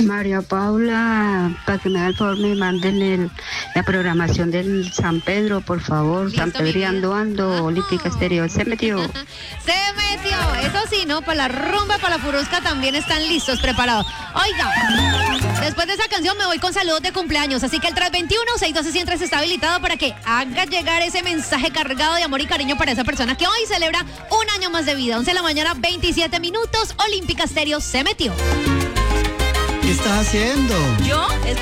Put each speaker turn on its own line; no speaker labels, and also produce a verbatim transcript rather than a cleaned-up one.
María Paula, para que me haga el favor, me manden el, la programación del San Pedro, por favor.
Listo,
San Pedro y ando, ando,
Ah.
Olímpica Estéreo. Se metió.
Se metió. Eso sí, ¿no? Para la rumba, para la furusca también están listos, preparados. Oiga, después de esa canción me voy con saludos de cumpleaños. Así que el tres veintiuno, seis doce, cien está habilitado para que haga llegar ese mensaje cargado de amor y cariño para esa persona que hoy celebra un año más de vida. once de la mañana, veintisiete minutos. Olímpica Estéreo se metió.
¿Qué estás haciendo?
Yo,